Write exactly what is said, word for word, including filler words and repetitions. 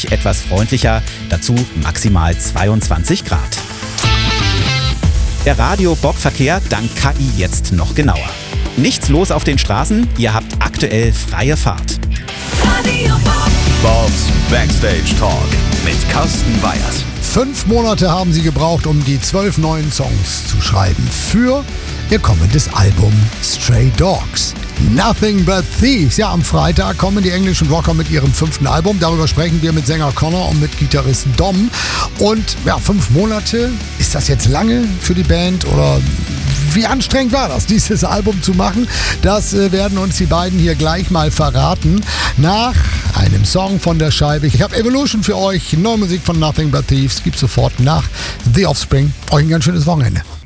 ruhig etwas freundlicher, dazu maximal zweiundzwanzig Grad. Der Radio-Bob-Verkehr dank K I jetzt noch genauer. Nichts los auf den Straßen, ihr habt aktuell freie Fahrt. Radio Bob. Bobs Backstage Talk mit Carsten Weyers. Fünf Monate haben sie gebraucht, um die zwölf neuen Songs zu schreiben für ihr kommendes Album Stray Dogs. Nothing But Thieves. Ja, am Freitag kommen die englischen Rocker mit ihrem fünften Album. Darüber sprechen wir mit Sänger Connor und mit Gitarrist Dom. Und ja, fünf Monate, ist das jetzt lange für die Band oder wie anstrengend war das, dieses Album zu machen? Das äh, werden uns die beiden hier gleich mal verraten. Nach einem Song von der Scheibe. Ich habe Evolution für euch. Neue Musik von Nothing But Thieves. Gibt sofort nach The Offspring. Euch ein ganz schönes Wochenende.